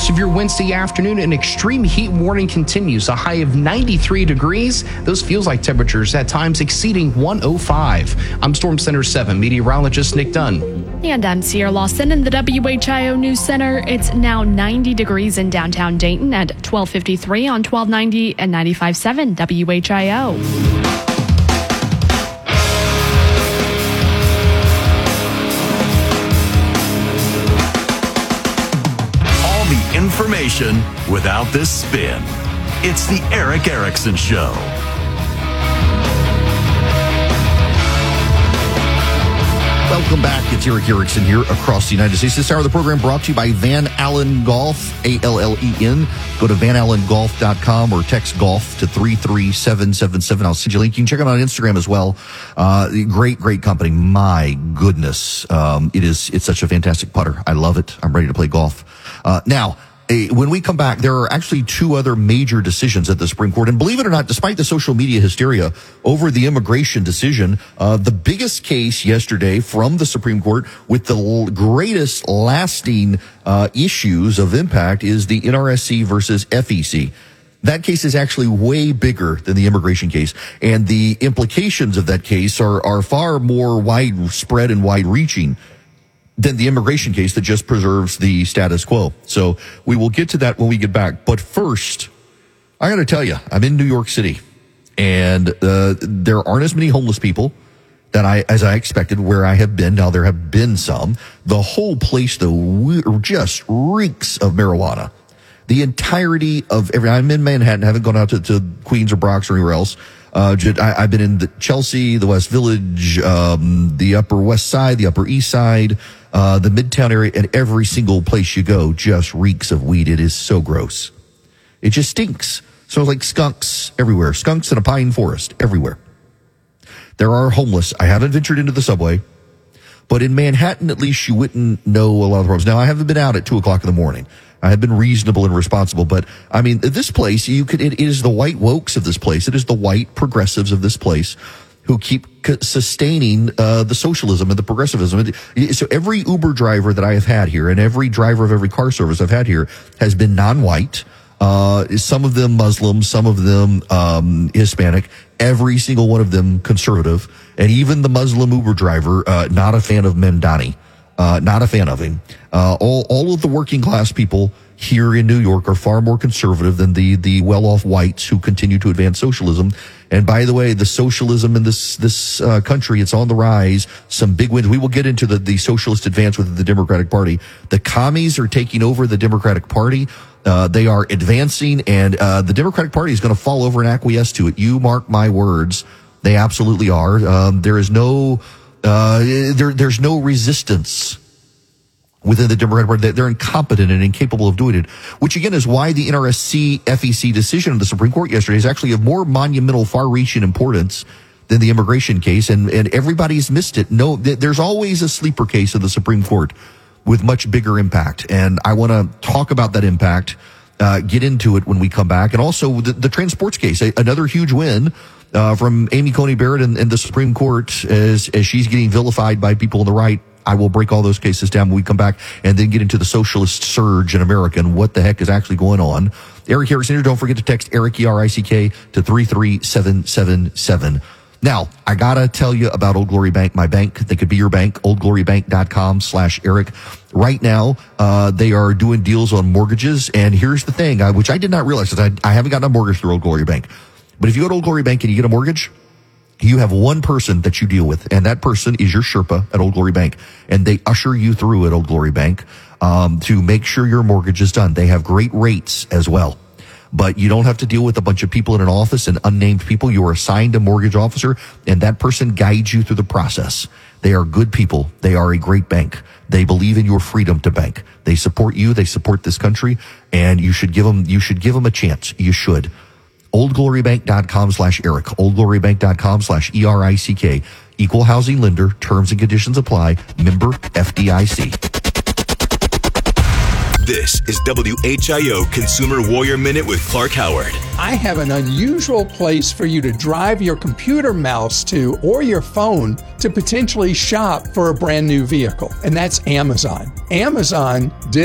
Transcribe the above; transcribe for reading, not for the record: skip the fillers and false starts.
rest of your Wednesday afternoon, an extreme heat warning continues. A high of 93 degrees. Those feels like temperatures at times exceeding 105. I'm Storm Center 7 meteorologist Nick Dunn. And I'm Sierra Lawson in the WHIO News Center. It's now 90 degrees in downtown Dayton at 1253 on 1290 and 95.7 WHIO. Information without the spin. It's the Erick Erickson Show. Welcome back. It's Erick Erickson here across the United States. This hour of the program brought to you by Van Allen Golf, ALLEN. Go to vanallengolf.com or text golf to 33777. I'll send you a link. You can check it out on Instagram as well. Great company. My goodness. It's such a fantastic putter. I love it. I'm ready to play golf. Now, when we come back, there are actually two other major decisions at the Supreme Court. And believe it or not, despite the social media hysteria over the immigration decision, the biggest case yesterday from the Supreme Court with the greatest lasting issues of impact is the NRSC versus FEC. That case is actually way bigger than the immigration case. And the implications of that case are far more widespread and wide-reaching than the immigration case that just preserves the status quo. So we will get to that when we get back. But first, I got to tell you, I'm in New York City, and there aren't as many homeless people as I expected where I have been. Now, there have been some. The whole place, though, just reeks of marijuana. The entirety of I'm in Manhattan, haven't gone out to Queens or Bronx or anywhere else. I've been in Chelsea, the West Village, the Upper West Side, the Upper East Side, the Midtown area, and every single place you go just reeks of weed. It is so gross. It just stinks. Smells like skunks everywhere. Skunks in a pine forest everywhere. There are homeless. I haven't ventured into the subway, but in Manhattan, at least you wouldn't know a lot of the problems. Now, I haven't been out at 2:00 in the morning. I have been reasonable and responsible, but I mean, this place, it is the white wokes of this place. It is the white progressives of this place who keep sustaining the socialism and the progressivism. So every Uber driver that I have had here and every driver of every car service I've had here has been non-white. Some of them Muslim, some of them Hispanic, every single one of them conservative, and even the Muslim Uber driver, not a fan of Mamdani. Not a fan of him. All of the working class people here in New York are far more conservative than the well-off whites who continue to advance socialism. And by the way, the socialism in this country, it's on the rise. Some big wins. We will get into the socialist advance within the Democratic Party. The commies are taking over the Democratic Party. They are advancing, and the Democratic Party is going to fall over and acquiesce to it. You mark my words. They absolutely are. There is no there's no resistance within the Democratic Party. They're incompetent and incapable of doing it, which again is why the NRSC FEC decision of the Supreme Court yesterday is actually of more monumental, far-reaching importance than the immigration case, and everybody's missed it. No, there's always a sleeper case of the Supreme Court with much bigger impact, and I want to talk about that impact, get into it when we come back, and also the transports case, another huge win from Amy Coney Barrett and the Supreme Court as she's getting vilified by people on the right. I will break all those cases down when we come back and then get into the socialist surge in America and what the heck is actually going on. Erick Erickson here. Don't forget to text Erick, ERICK, to 33777. Now, I got to tell you about Old Glory Bank, my bank. They could be your bank, oldglorybank.com/Erick. Right now, they are doing deals on mortgages. And here's the thing, which I did not realize, because I haven't gotten a mortgage through Old Glory Bank. But if you go to Old Glory Bank and you get a mortgage, you have one person that you deal with, and that person is your Sherpa at Old Glory Bank. And they usher you through at Old Glory Bank to make sure your mortgage is done. They have great rates as well. But you don't have to deal with a bunch of people in an office and unnamed people. You are assigned a mortgage officer, and that person guides you through the process. They are good people. They are a great bank. They believe in your freedom to bank. They support you. They support this country, and you should give them a chance. You should. oldglorybank.com/Erick, oldglorybank.com/ERICK. Equal housing lender, terms and conditions apply, member FDIC. This is WHIO Consumer Warrior Minute with Clark Howard. I have an unusual place for you to drive your computer mouse to or your phone to potentially shop for a brand new vehicle, and that's Amazon. Amazon did